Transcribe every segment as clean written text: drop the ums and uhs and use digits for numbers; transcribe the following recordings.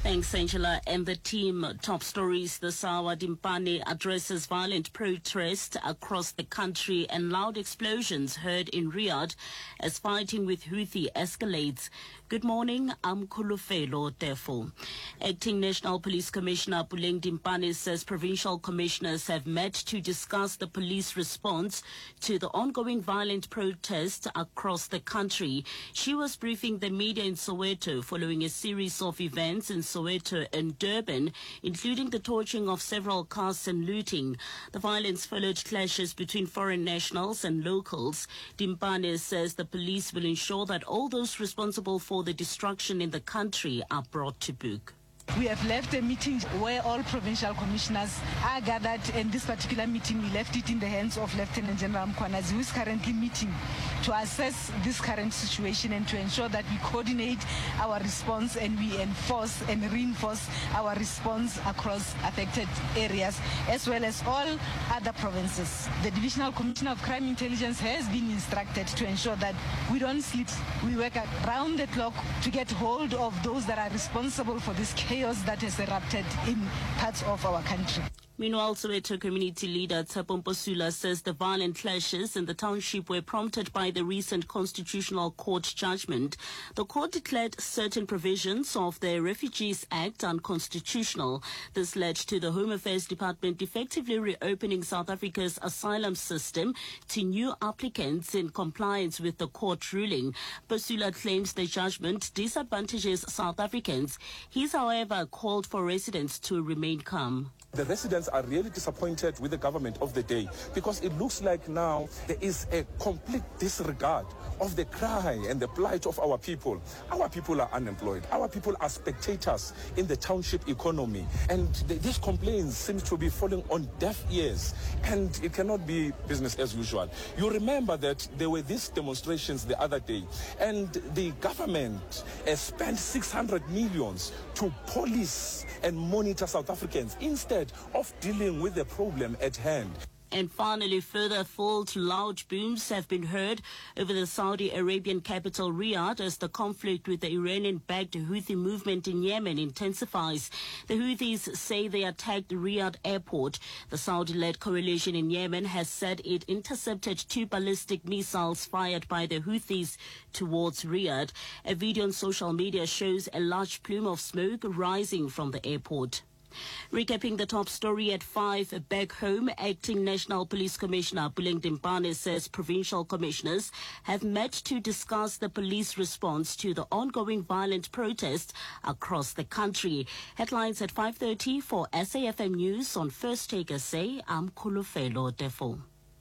Thanks, Angela. And the team. Top stories this hour. Dimpane addresses violent protest across the country and loud explosions heard in Riyadh as fighting with Houthi escalates. Good morning. I'm Kulufelo Tefo. Acting National Police Commissioner Puleng Dimpane says provincial commissioners have met to discuss the police response to the ongoing violent protests across the country. She was briefing the media in Soweto following a series of events in Soweto and Durban, including the torching of several cars and looting. The violence followed clashes between foreign nationals and locals. Dimpane says the police will ensure that all those responsible for the destruction in the country are brought to book. We have left a meeting where all provincial commissioners are gathered, and this particular meeting we left it in the hands of Lieutenant General Mkhwanazi, who is currently meeting to assess this current situation and to ensure that we coordinate our response and we enforce and reinforce our response across affected areas as well as all other provinces. The Divisional Commissioner of Crime Intelligence has been instructed to ensure that we don't sleep. We work around the clock to get hold of those that are responsible for this chaos that has erupted in parts of our country. Meanwhile, Soweto community leader Tshepo Mposula says the violent clashes in the township were prompted by the recent Constitutional Court judgment. The court declared certain provisions of the Refugees Act unconstitutional. This led to the Home Affairs Department effectively reopening South Africa's asylum system to new applicants in compliance with the court ruling. Mposula claims the judgment disadvantages South Africans. He's, however, called for residents to remain calm. The residents are really disappointed with the government of the day because it looks like now there is a complete disregard of the cry and the plight of our people. Our people are unemployed. Our people are spectators in the township economy. And these complaints seem to be falling on deaf ears. And it cannot be business as usual. You remember that there were these demonstrations the other day. And the government spent 600 millions to police and monitor South Africans instead of dealing with the problem at hand. And finally, further fault loud booms have been heard over the Saudi Arabian capital Riyadh as the conflict with the Iranian-backed Houthi movement in Yemen intensifies. The Houthis say they attacked Riyadh airport. The Saudi-led coalition in Yemen has said it intercepted 2 ballistic missiles fired by the Houthis towards Riyadh. A video on social media shows a large plume of smoke rising from the airport. Recapping the top story at 5 back home, Acting National Police Commissioner Puleng Dimpane says provincial commissioners have met to discuss the police response to the ongoing violent protests across the country. Headlines at 5:30 for SAFM News on First Take SA. I'm Kulufelo Tefo.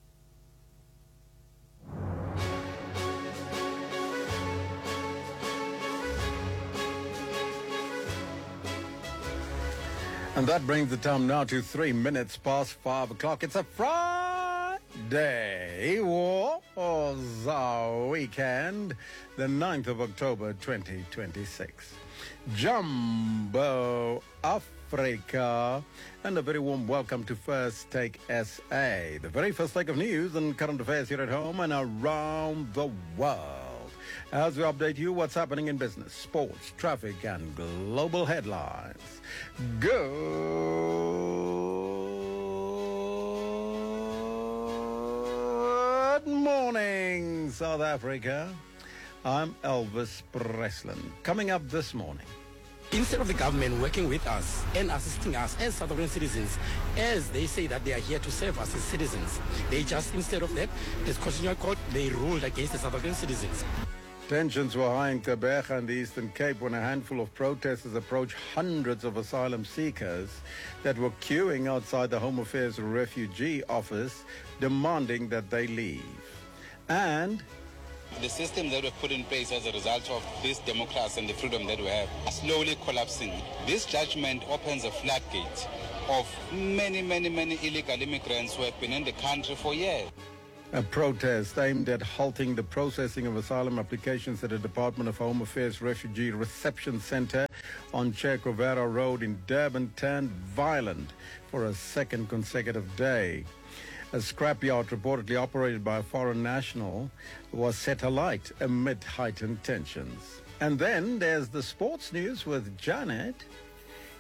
And that brings the time now to 3 minutes past 5 o'clock. It's a Friday. Was our weekend, the 9th of October, 2026. Jumbo Africa. And a very warm welcome to First Take SA, the very first take of news and current affairs here at home and around the world. As we update you what's happening in business, sports, traffic, and global headlines. Good morning, South Africa. I'm Elvis Breslin. Coming up this morning. Instead of the government working with us and assisting us as South African citizens, as they say that they are here to serve us as citizens, they just, instead of that, as Constitutional Court, they ruled against the South African citizens. Tensions were high in Quebec and the Eastern Cape when a handful of protesters approached hundreds of asylum seekers that were queuing outside the Home Affairs Refugee Office, demanding that they leave. And the system that was put in place as a result of this democracy and the freedom that we have are slowly collapsing. This judgment opens a floodgate of many illegal immigrants who have been in the country for years. A protest aimed at halting the processing of asylum applications at the Department of Home Affairs Refugee Reception Center on Che Guevara Road in Durban turned violent for a second consecutive day. A scrapyard reportedly operated by a foreign national was set alight amid heightened tensions. And then there's the sports news with Janet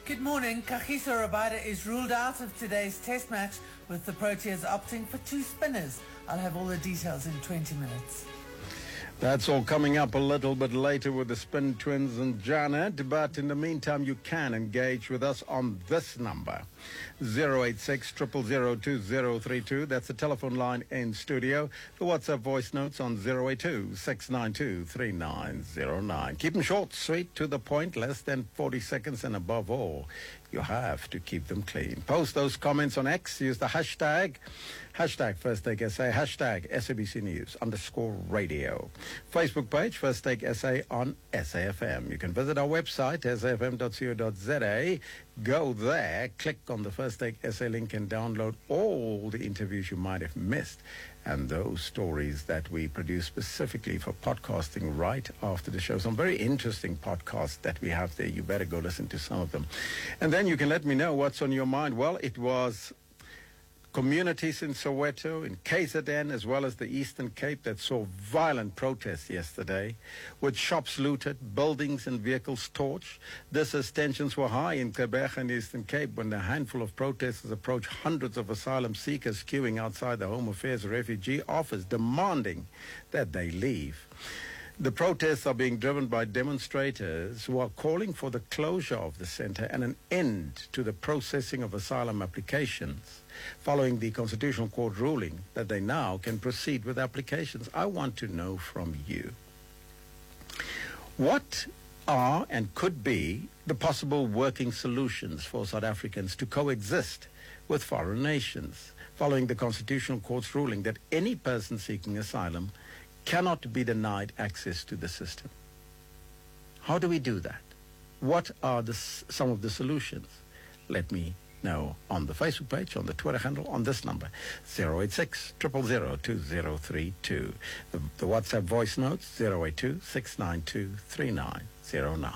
Good morning. Kagiso Rabada is ruled out of today's test match, with the Proteas opting for 2 spinners. I'll have all the details in 20 minutes. That's all coming up a little bit later with the Spin Twins and Janet. But in the meantime, you can engage with us on this number, 086 000 2032. That's the telephone line in studio. The WhatsApp voice notes on 082 692 3909. Keep them short, sweet, to the point, less than 40 seconds, and above all, you have to keep them clean. Post those comments on X. Use the hashtag First Take SA, hashtag SABC News _radio. Facebook page, First Take SA on SAFM. You can visit our website, safm.co.za. Go there, click on the First Take SA link and download all the interviews you might have missed and those stories that we produce specifically for podcasting right after the show. Some very interesting podcasts that we have there. You better go listen to some of them. And then you can let me know what's on your mind. Well, it was communities in Soweto, in KZN, as well as the Eastern Cape that saw violent protests yesterday, with shops looted, buildings and vehicles torched. This as tensions were high in Gqeberha and Eastern Cape when a handful of protesters approached hundreds of asylum seekers queuing outside the Home Affairs Refugee Office, demanding that they leave. The protests are being driven by demonstrators who are calling for the closure of the center and an end to the processing of asylum applications, following the Constitutional Court ruling that they now can proceed with applications. I want to know from you, what are and could be the possible working solutions for South Africans to coexist with foreign nations, following the Constitutional Court's ruling that any person seeking asylum cannot be denied access to the system? How do we do that? What are some of the solutions? Let me know on the Facebook page, on the Twitter handle, on this number, 086 000 2032. The WhatsApp voice notes, 082 692 3909.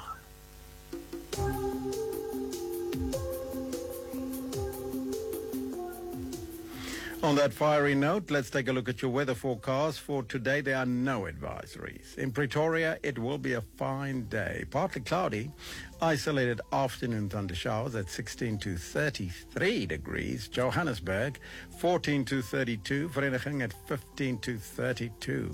On that fiery note, let's take a look at your weather forecast for today. There are no advisories. In Pretoria, it will be a fine day. Partly cloudy, isolated afternoon thunder showers at 16 to 33 degrees. Johannesburg, 14 to 32. Vereniging at 15 to 32.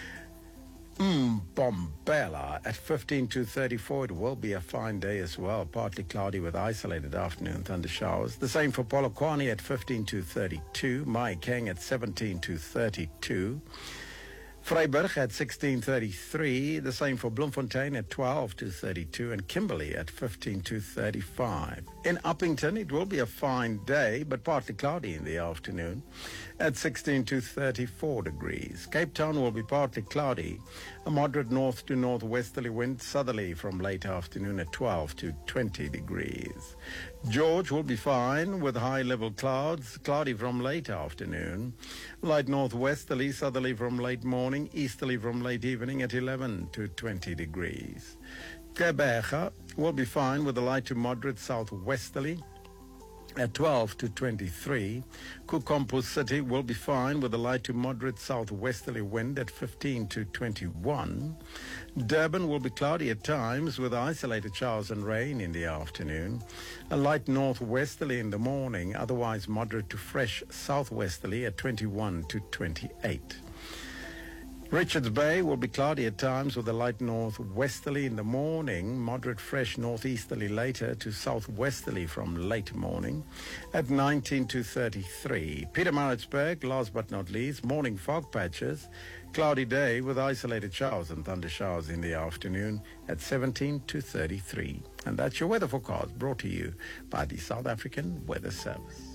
Bombela at 15 to 34. It will be a fine day as well. Partly cloudy with isolated afternoon thunder showers. The same for Polokwane at 15 to 32. Mahikeng at 17 to 32. Vryburg at 16:33. The same for Bloemfontein at 12 to 32. And Kimberley at 15 to 35. In Uppington, it will be a fine day, but partly cloudy in the afternoon at 16 to 34 degrees. Cape Town will be partly cloudy. A moderate north to northwesterly wind, southerly from late afternoon at 12 to 20 degrees. George will be fine with high-level clouds, cloudy from late afternoon. Light northwesterly, southerly from late morning, easterly from late evening at 11 to 20 degrees. Gqeberha will be fine with a light to moderate southwesterly at 12 to 23. Kukompo City will be fine with a light to moderate southwesterly wind at 15 to 21. Durban will be cloudy at times with isolated showers and rain in the afternoon. A light northwesterly in the morning, otherwise moderate to fresh southwesterly at 21 to 28. Richards Bay will be cloudy at times with a light northwesterly in the morning, moderate fresh northeasterly later to southwesterly from late morning at 19 to 33. Pietermaritzburg, last but not least, morning fog patches, cloudy day with isolated showers and thunder showers in the afternoon at 17 to 33. And that's your weather forecast brought to you by the South African Weather Service.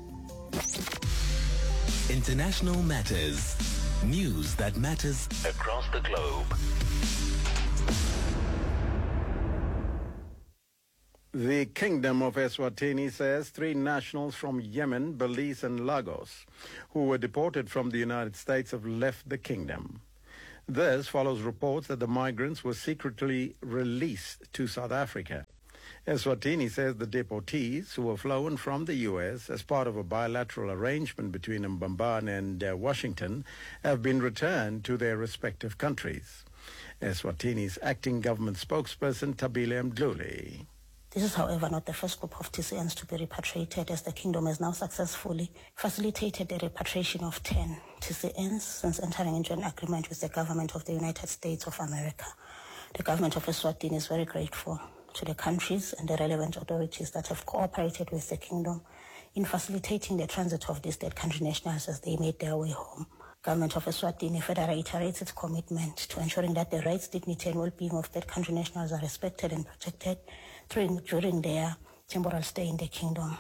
International Matters. News that matters across the globe. The Kingdom of Eswatini says 3 nationals from Yemen, Belize and Lagos who were deported from the United States have left the kingdom. This follows reports that the migrants were secretly released to South Africa. Eswatini says the deportees, who were flown from the U.S. as part of a bilateral arrangement between Mbambane and Washington, have been returned to their respective countries. Eswatini's acting government spokesperson, Tabile Mdluli. This is, however, not the first group of TCNs to be repatriated, as the Kingdom has now successfully facilitated the repatriation of 10 TCNs since entering into an agreement with the government of the United States of America. The government of Eswatini is very grateful to the countries and the relevant authorities that have cooperated with the Kingdom in facilitating the transit of these third country nationals as they made their way home. Government of Eswatini further reiterates its commitment to ensuring that the rights, dignity and well-being of third country nationals are respected and protected during their temporal stay in the Kingdom.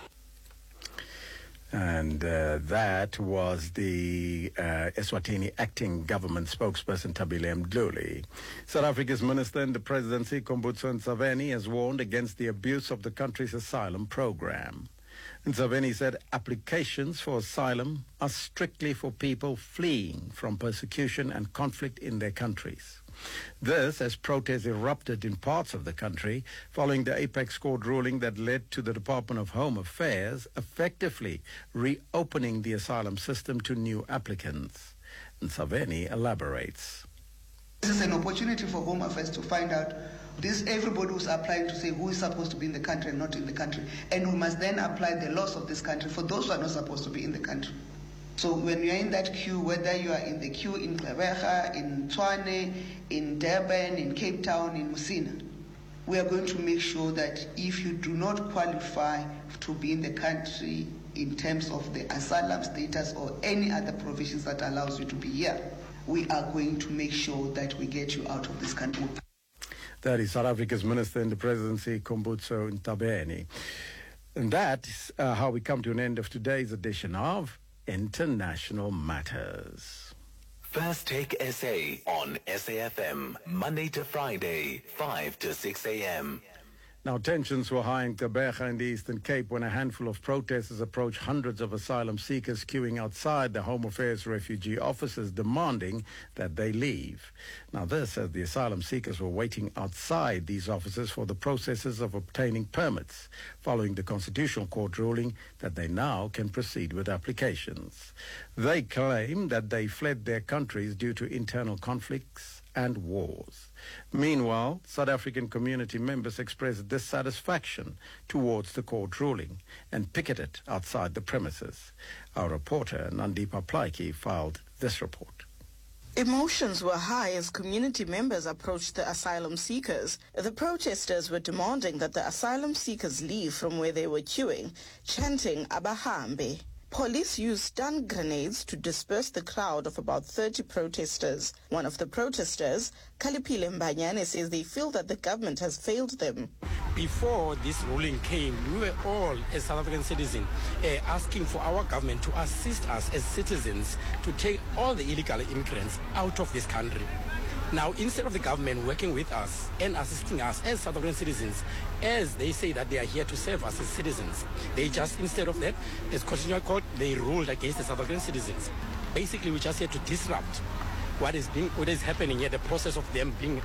And that was the Eswatini acting government spokesperson Tabile Mdluli. South Africa's minister in the presidency, Khumbudzo Ntshavheni, has warned against the abuse of the country's asylum program. Ntshavheni said applications for asylum are strictly for people fleeing from persecution and conflict in their countries. This as protests erupted in parts of the country following the Apex Court ruling that led to the Department of Home Affairs effectively reopening the asylum system to new applicants. Ntshavheni elaborates. This is an opportunity for Home Affairs to find out everybody who's applying to say who is supposed to be in the country and not in the country. And we must then apply the laws of this country for those who are not supposed to be in the country. So when you're in that queue, whether you are in the queue in Gqeberha, in Tshwane, in Durban, in Cape Town, in Musina, we are going to make sure that if you do not qualify to be in the country in terms of the asylum status or any other provisions that allows you to be here, we are going to make sure that we get you out of this country. That is South Africa's minister in the presidency, Khumbudzo Ntshavheni. And that's how we come to an end of today's edition of International Matters. First Take SA on SAFM, Monday to Friday, 5 to 6 a.m. Now, tensions were high in Gqeberha in the Eastern Cape when a handful of protesters approached hundreds of asylum seekers queuing outside the Home Affairs refugee offices demanding that they leave. Now, this as the asylum seekers were waiting outside these offices for the processes of obtaining permits, following the Constitutional Court ruling that they now can proceed with applications. They claim that they fled their countries due to internal conflicts and wars. Meanwhile, South African community members expressed dissatisfaction towards the court ruling and picketed outside the premises. Our reporter, Nandipa Plaiki, filed this report. Emotions were high as community members approached the asylum seekers. The protesters were demanding that the asylum seekers leave from where they were queuing, chanting Abahambe. Police used stun grenades to disperse the crowd of about 30 protesters. One of the protesters, Kaliphile Mbanyane, says they feel that the government has failed them. Before this ruling came, we were all, as South African citizens, asking for our government to assist us as citizens to take all the illegal immigrants out of this country. Now, instead of the government working with us and assisting us as South African citizens, as they say that they are here to serve us as citizens, they just, instead of that, as Constitutional Court, they ruled against the South African citizens. Basically, we're just here to disrupt what is happening here, the process of them being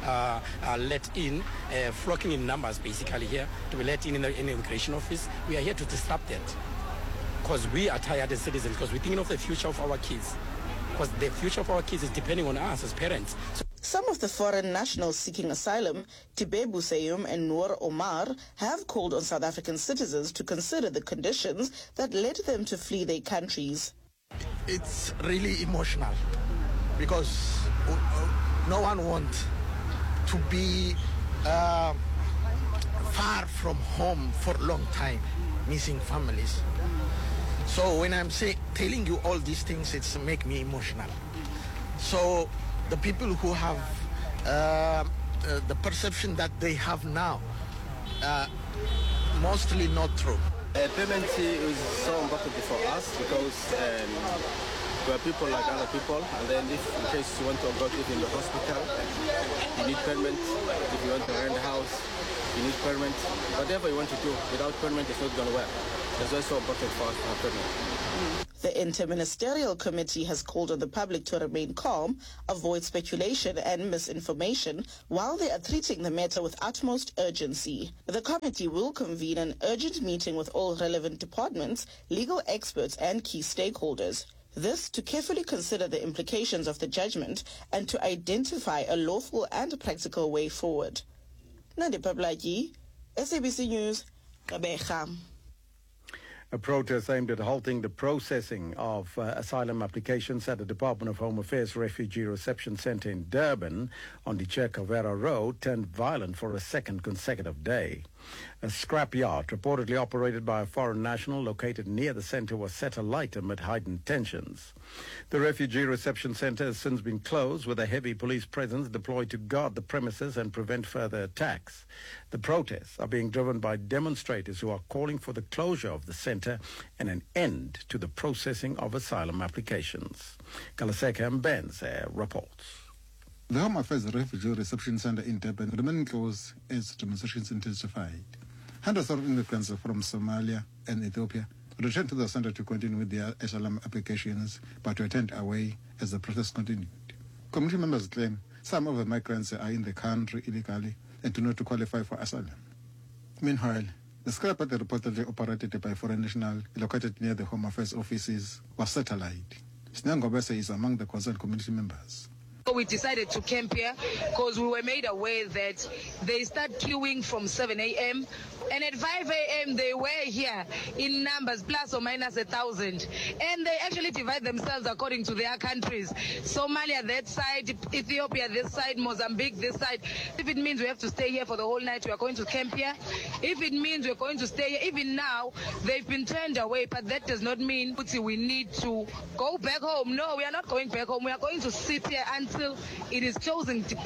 let in, flocking in numbers basically here, to be let in the immigration office. We are here to disrupt that because we are tired as citizens, because we're thinking of the future of our kids, because the future of our kids is depending on us as parents. Some of the foreign nationals seeking asylum, Tibebu Seyum and Noor Omar, have called on South African citizens to consider the conditions that led them to flee their countries. It's really emotional because no one wants to be far from home for a long time, missing families. So when I'm telling you all these things, it's make me emotional. So the people who have the perception that they have now, mostly not true. Payment is so important for us because we are people like other people, and then if in case you want to go to in the hospital, you need permit. If you want to rent a house, you need permit. Whatever you want to do without permit, it's not going to work. That's why it's so important for us to have permit. The Interministerial Committee has called on the public to remain calm, avoid speculation and misinformation while they are treating the matter with utmost urgency. The committee will convene an urgent meeting with all relevant departments, legal experts and key stakeholders. This to carefully consider the implications of the judgment and to identify a lawful and practical way forward. Nandipa Plaiki, SABC News, Rebecca. A protest aimed at halting the processing of asylum applications at the Department of Home Affairs Refugee Reception Centre in Durban on the Che Guevara Road turned violent for a second consecutive day. A scrapyard reportedly operated by a foreign national located near the centre was set alight amid heightened tensions. The Refugee Reception Centre has since been closed with a heavy police presence deployed to guard the premises and prevent further attacks. The protests are being driven by demonstrators who are calling for the closure of the centre and an end to the processing of asylum applications. Kalaseka Mbenze reports. The Home Affairs Refugee Reception Centre in Durban remained closed as demonstrations intensified. Hundreds of immigrants from Somalia and Ethiopia returned to the centre to continue with their asylum applications, but were turned away as the protest continued. Community members claim some of the migrants are in the country illegally and do not qualify for asylum. Meanwhile, the scrapyard reportedly operated by a foreign national located near the Home Affairs offices was set alight. Snangobese is among the concerned community members. We decided to camp here because we were made aware that they start queuing from 7 a.m. and at 5 a.m. they were here in numbers plus or minus 1,000, and they actually divide themselves according to their countries. Somalia that side, Ethiopia this side, Mozambique this side. If it means we have to stay here for the whole night, we are going to camp here. If it means we're going to stay here, even now they've been turned away, but that does not mean we need to go back home. No, we are not going back home. We are going to sit here until it is chosen to.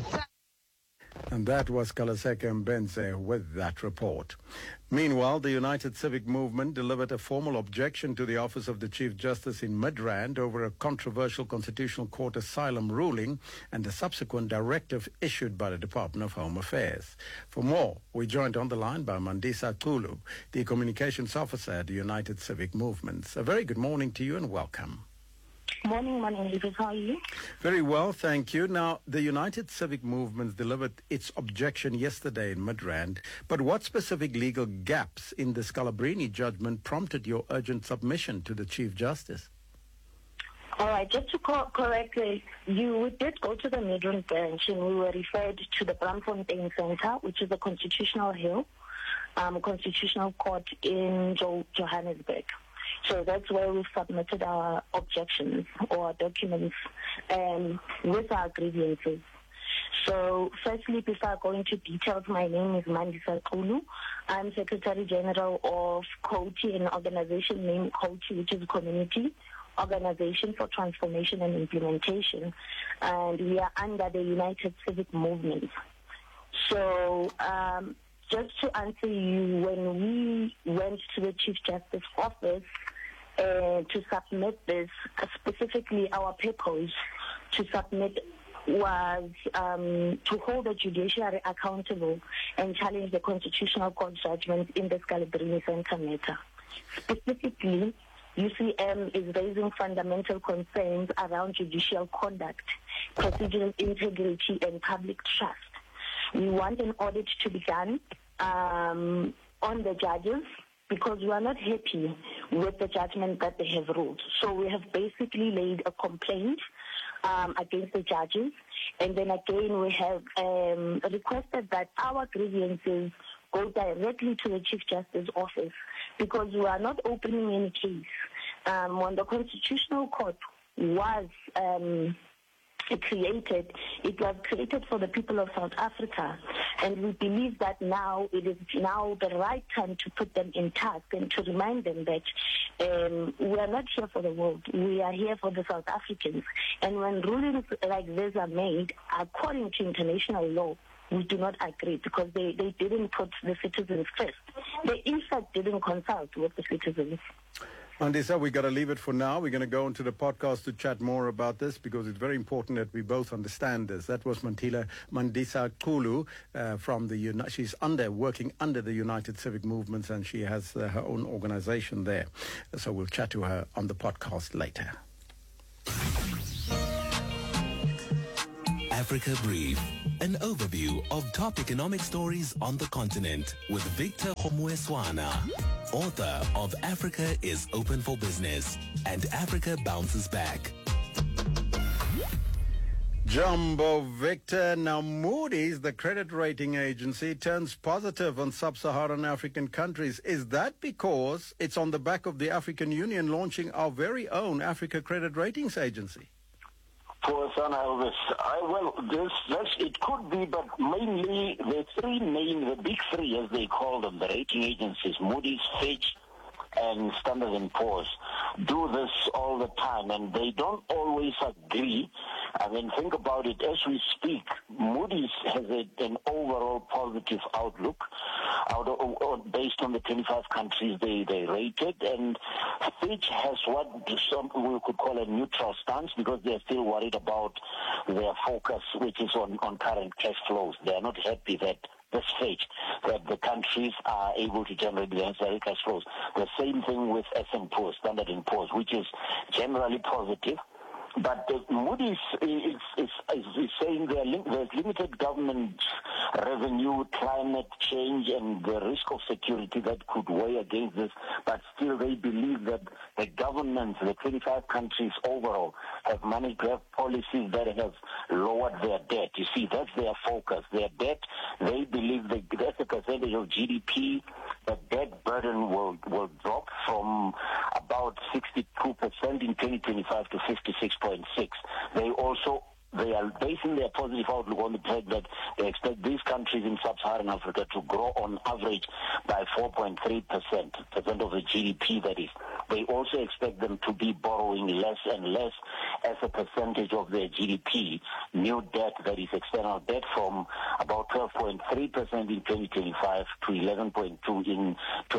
And that was Kalaseka Mbenze with that report. Meanwhile, the United Civic Movement delivered a formal objection to the Office of the Chief Justice in Midrand over a controversial Constitutional Court asylum ruling and the subsequent directive issued by the Department of Home Affairs. For more, we're joined on the line by Mandisa Kulu, the Communications Officer at the United Civic Movement. A very good morning to you and welcome. Morning, Lucas. How are you? Very well, thank you. Now, the United Civic Movement delivered its objection yesterday in Midrand, but what specific legal gaps in the Scalabrini judgment prompted your urgent submission to the Chief Justice? All right, just to correct you, we did go to the Midrand bench and we were referred to the Braamfontein Center, which is a constitutional hill, constitutional court in Johannesburg. So that's where we submitted our objections or documents with our grievances. So firstly, before I go into details, my name is Mandisa Kulu. I'm Secretary General of COTI, an organization named COTI, which is a Community Organization for Transformation and Implementation. And we are under the United Civic Movement. So just to answer you, when we went to the Chief Justice office to submit this, specifically our purpose to submit was to hold the judiciary accountable and challenge the Constitutional Court judgment in the Scalabrini Center matter. Specifically, UCM is raising fundamental concerns around judicial conduct, procedural integrity, and public trust. We want an audit to be done on the judges because we are not happy with the judgment that they have ruled. So we have basically laid a complaint against the judges, and then again we have requested that our grievances go directly to the Chief Justice office because we are not opening any case. When the Constitutional Court was created, it was created for the people of South Africa, and we believe that now it is now the right time to put them in task and to remind them that we are not here for the world, we are here for the South Africans, and when rulings like this are made according to international law, we do not agree because they didn't put the citizens first. They in fact didn't consult with the citizens. Mandisa, we got to leave it for now. We're going to go into the podcast to chat more about this because it's very important that we both understand this. That was Mandisa Kulu from the she's working under the United Civic Movements, and she has her own organization there. So we'll chat to her on the podcast later. Africa Brief, an overview of top economic stories on the continent with Victor Homoeswana, author of Africa is Open for Business and Africa Bounces Back. Jumbo Victor. Now Moody's, the credit rating agency, turns positive on sub-Saharan African countries. Is that because it's on the back of the African Union launching our very own Africa Credit Ratings Agency? For son Elvis, it could be, but mainly the big three, as they call them, the rating agencies, Moody's, Fitch, and Standard & Poor's, do this all the time, and they don't always agree. I mean, think about it. As we speak, Moody's has an overall positive outlook based on the 25 countries they rated, and Fitch has what some we could call a neutral stance because they're still worried about their focus, which is on current cash flows. They are not happy that this stage that the countries are able to generate the necessary cash flows. The same thing with S&P, Standard & Poor's, which is generally positive. But Moody's is saying there's limited government revenue, climate change, and the risk of security that could weigh against this. But still, they believe that the governments, the 25 countries overall, have managed to have policies that have lowered their debt. You see, that's their focus. Their debt, they believe that as a percentage of GDP, the debt burden will drop from about 62% in 2025 to 56.6%. They are basing their positive outlook on the fact that they expect these countries in sub-Saharan Africa to grow on average by 4.3% of the GDP, that is. They also expect them to be borrowing less and less as a percentage of their GDP, new debt, that is external debt, from about 12.3% in 2025 to 11.2% in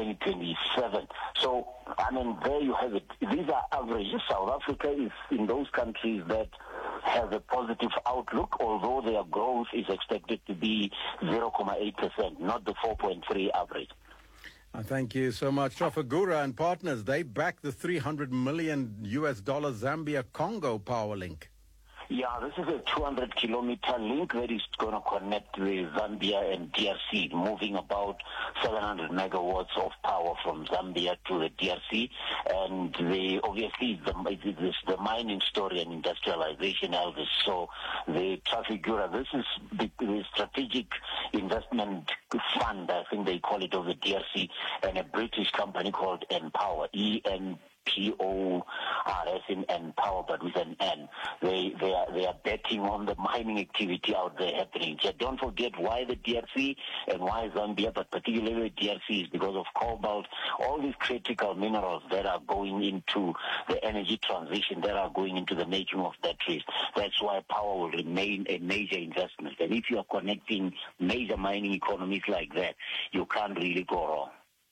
2027. So, I mean, there you have it. These are averages. South Africa is in those countries that have a positive outlook, although their growth is expected to be 0.8%, not the 4.3% average. Thank you so much. Trafigura and partners, they back the $300 million Zambia-Congo power link. Yeah, this is a 200-kilometer link that is going to connect the Zambia and DRC, moving about 700 megawatts of power from Zambia to the DRC. And obviously, it's the mining story and industrialization, Elvis. So the Trafigura, this is the strategic investment fund, I think they call it, of the DRC, and a British company called Npower, ENPORS in Npower, but with an N. They are betting on the mining activity out there happening. So don't forget why the DRC and why Zambia, but particularly the DRC, is because of cobalt, all these critical minerals that are going into the energy transition, that are going into the making of batteries. That's why power will remain a major investment. And if you are connecting major mining economies like that, you can't really go wrong.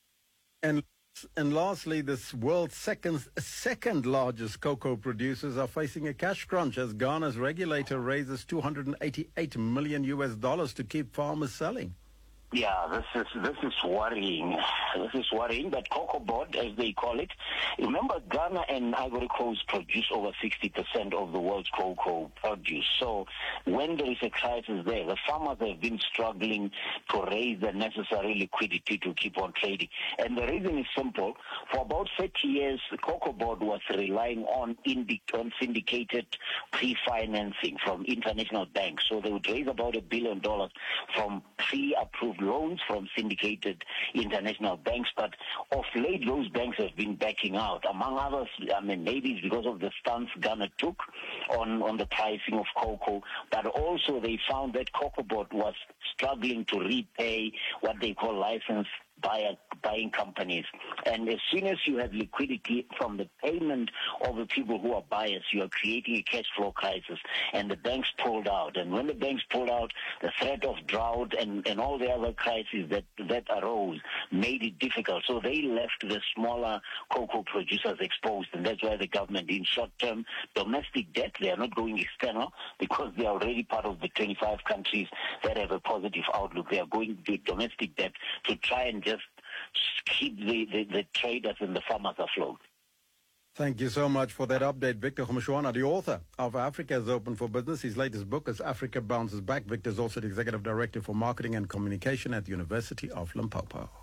And lastly, this world's second largest cocoa producers are facing a cash crunch as Ghana's regulator raises $288 million to keep farmers selling. Yeah, this is worrying. This is worrying. But Cocoa Board, as they call it, remember Ghana and Ivory Coast produce over 60% of the world's cocoa produce. So when there is a crisis there, the farmers have been struggling to raise the necessary liquidity to keep on trading. And the reason is simple. For about 30 years, the Cocoa Board was relying on syndicated pre-financing from international banks. So they would raise about $1 billion from pre-approved loans from syndicated international banks, but of late those banks have been backing out. Among others, I mean, maybe it's because of the stance Ghana took on the pricing of cocoa, but also they found that Cocoa Board was struggling to repay what they call license buying companies. And as soon as you have liquidity from the payment of the people who are buyers, you are creating a cash flow crisis. And the banks pulled out. And when the banks pulled out, the threat of drought and all the other crises that arose made it difficult. So they left the smaller cocoa producers exposed. And that's why the government, in short-term domestic debt, they are not going external because they are already part of the 25 countries that have a positive outlook. They are going to domestic debt to try and just keep the traders and the farmers afloat. Thank you so much for that update, Victor Khumshwana, the author of Africa is Open for Business. His latest book is Africa Bounces Back. Victor is also the Executive Director for Marketing and Communication at the University of Limpopo.